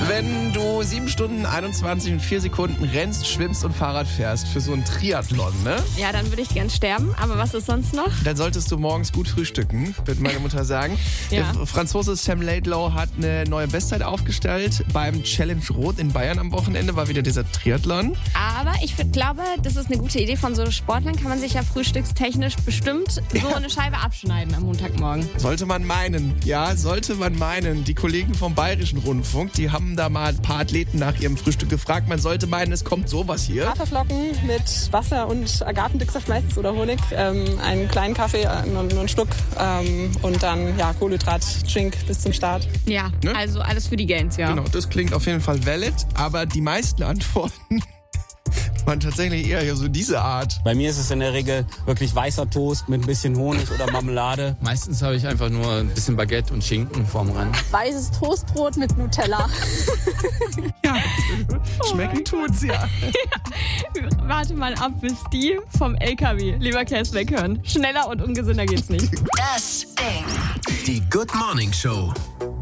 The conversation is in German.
Wenn du 7 Stunden, 21 und 4 Sekunden rennst, schwimmst und Fahrrad fährst für so einen Triathlon, ne? Ja, dann würde ich gern sterben. Aber was ist sonst noch? Dann solltest du morgens gut frühstücken, wird meine Mutter sagen. Ja. Der Franzose Sam Laidlaw hat eine neue Bestzeit aufgestellt. Beim Challenge Rot in Bayern am Wochenende war wieder dieser Triathlon. Aber ich glaube, das ist eine gute Idee von so Sportlern. Kann man sich ja frühstückstechnisch bestimmt so eine Scheibe abschneiden am Montagmorgen. Sollte man meinen, ja, sollte man meinen. Die Kollegen vom Bayerischen Rundfunk, die haben da mal ein paar Athleten nach ihrem Frühstück gefragt. Man sollte meinen, es kommt sowas hier. Haferflocken mit Wasser und Agavendicksaft meistens oder Honig, einen kleinen Kaffee, nur einen Schluck und dann Kohlenhydrat-Drink bis zum Start. Ja, Ne? also alles für die Gains, ja. Genau, das klingt auf jeden Fall valid, aber die meisten Antworten waren tatsächlich eher so diese Art. Bei mir ist es in der Regel wirklich weißer Toast mit ein bisschen Honig oder Marmelade. Meistens habe ich einfach nur ein bisschen Baguette und Schinken vorm Rennen. Weißes Toastbrot mit Nutella. Ja, schmecken tut's ja. Warte mal ab, bis die vom LKW Leberkäse weghören. Schneller und ungesünder geht's nicht. Das Ding. Die Good Morning Show.